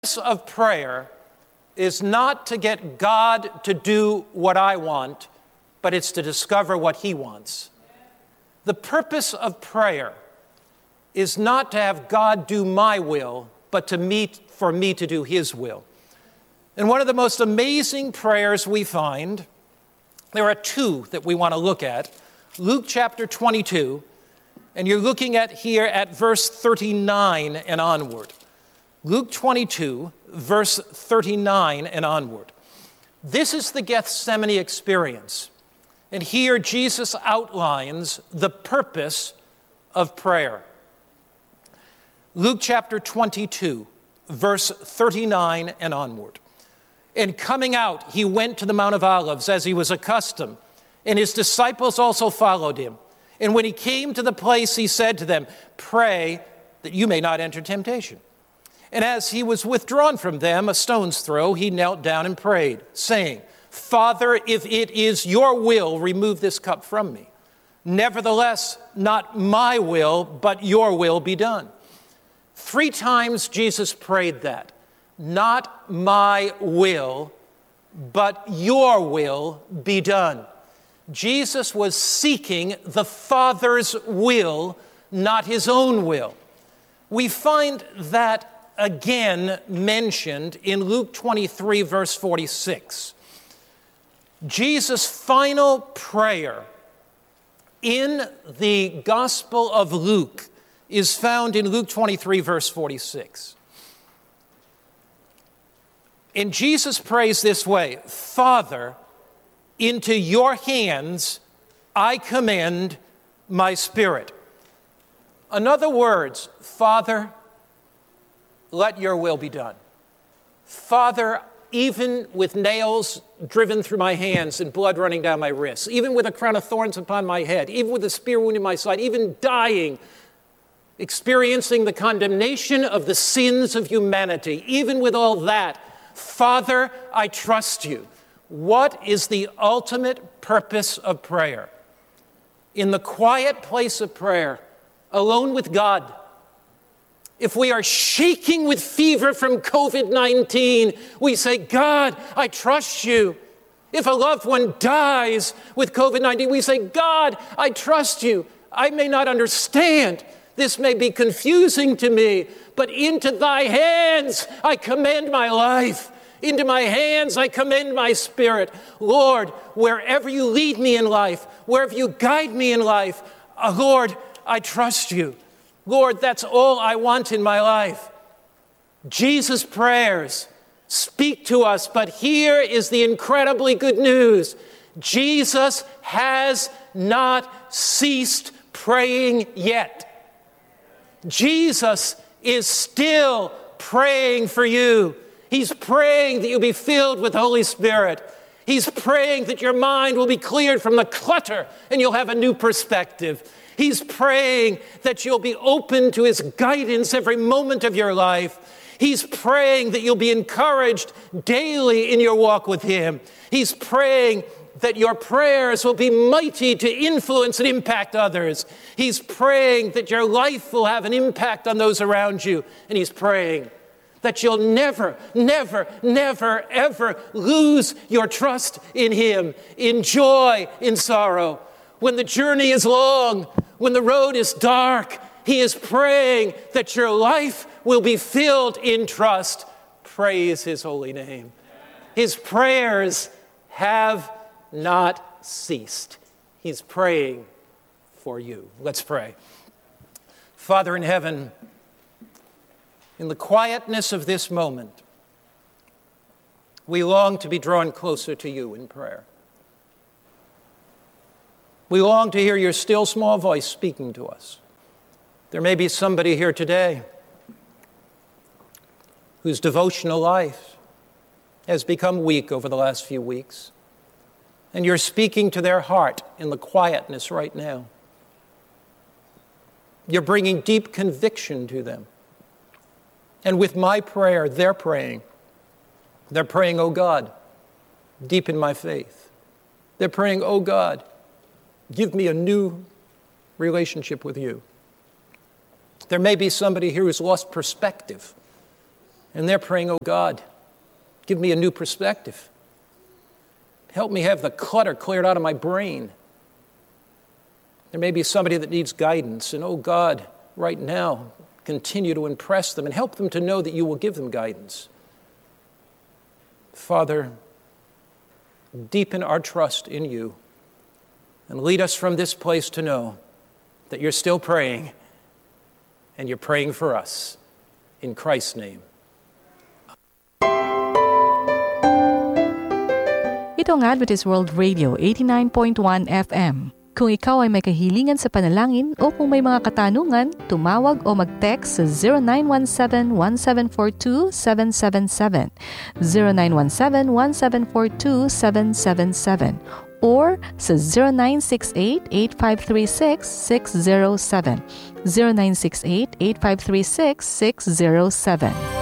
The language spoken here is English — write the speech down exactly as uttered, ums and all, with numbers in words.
purpose of prayer is not to get God to do what I want, but it's to discover what He wants. The purpose of prayer is not to have God do my will, but to meet for me to do His will. And one of the most amazing prayers we find, there are two that we want to look at. Luke chapter twenty-two, and you're looking at here at verse thirty-nine and onward. Luke twenty-two, verse thirty-nine and onward. This is the Gethsemane experience. And here Jesus outlines the purpose of prayer. Luke chapter twenty-two, verse thirty-nine and onward. And coming out, he went to the Mount of Olives as he was accustomed, and his disciples also followed him. And when he came to the place, he said to them, "Pray that you may not enter temptation." And as he was withdrawn from them a stone's throw, he knelt down and prayed, saying, "Father, if it is your will, remove this cup from me. Nevertheless, not my will, but your will be done." Three times Jesus prayed that. Not my will, but your will be done. Jesus was seeking the Father's will, not his own will. We find that again mentioned in Luke twenty-three, verse forty-six. Jesus' final prayer in the Gospel of Luke is found in Luke twenty-three, verse forty-six. And Jesus prays this way, "Father, into your hands I commend my spirit." In other words, Father, let your will be done. Father, even with nails driven through my hands and blood running down my wrists, even with a crown of thorns upon my head, even with a spear wound in my side, even dying, experiencing the condemnation of the sins of humanity, even with all that, Father, I trust you. What is the ultimate purpose of prayer? In the quiet place of prayer, alone with God, if we are shaking with fever from covid nineteen, we say, "God, I trust you." If a loved one dies with covid nineteen, we say, "God, I trust you. I may not understand. This may be confusing to me, but into thy hands I commend my life. Into my hands I commend my spirit. Lord, wherever you lead me in life, wherever you guide me in life, uh, Lord, I trust you. Lord, that's all I want in my life." Jesus' prayers speak to us, but here is the incredibly good news. Jesus has not ceased praying yet. Jesus is still praying for you. He's praying that you'll be filled with the Holy Spirit. He's praying that your mind will be cleared from the clutter and you'll have a new perspective. He's praying that you'll be open to his guidance every moment of your life. He's praying that you'll be encouraged daily in your walk with him. He's praying that your prayers will be mighty to influence and impact others. He's praying that your life will have an impact on those around you. And he's praying that you'll never, never, never, ever lose your trust in him, in joy, in sorrow. When the journey is long, when the road is dark, he is praying that your life will be filled in trust. Praise his holy name. His prayers have not ceased. He's praying for you. Let's pray. Father in heaven, in the quietness of this moment, we long to be drawn closer to you in prayer. We long to hear your still small voice speaking to us. There may be somebody here today whose devotional life has become weak over the last few weeks. And you're speaking to their heart in the quietness right now. You're bringing deep conviction to them. And with my prayer, they're praying. They're praying, "Oh God, deepen my faith." They're praying, "Oh God, give me a new relationship with you." There may be somebody here who's lost perspective And they're praying, oh God, give me a new perspective. Help me have the clutter cleared out of my brain. There may be somebody that needs guidance, and oh God, right now, continue to impress them and help them to know that you will give them guidance. Father, deepen our trust in you and lead us from this place to know that you're still praying and you're praying for us. In Christ's name. Ito ang Adventist World Radio eighty-nine point one F M. Kung ikaw ay may kahilingan sa panalangin o kung may mga katanungan, tumawag o mag-text sa zero nine one seven, one seven four two, seven seven seven, zero nine one seven, one seven four two, seven seven seven, or sa zero nine six eight, eight five three six, six zero seven, zero nine six eight, eight five three six, six zero seven.